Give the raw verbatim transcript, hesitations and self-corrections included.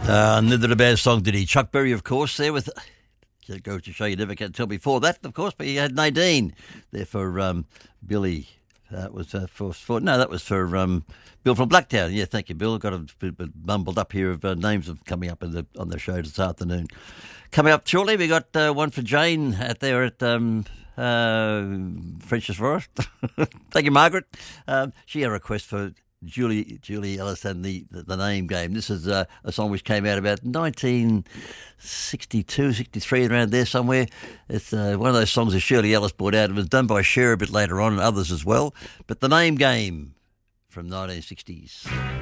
Uh, neither a bad song, did he? Chuck Berry, of course, there with... Go to show you never can tell before that, of course, but you had Nadine there for um, Billy. That was uh, for, for... No, that was for um, Bill from Blacktown. Yeah, thank you, Bill. Got a bit, bit mumbled up here of uh, names of coming up in the, on the show this afternoon. Coming up shortly, we got uh, one for Jane out there at... Um, Uh, French's Forest. Thank you, Margaret. Um, she had a request for Julie Julie Ellis and the, the, the Name Game. This is uh, a song which came out about nineteen sixty-two, sixty-three, around there somewhere. It's uh, one of those songs that Shirley Ellis brought out. It was done by Cher a bit later on and others as well. But The Name Game from nineteen sixties.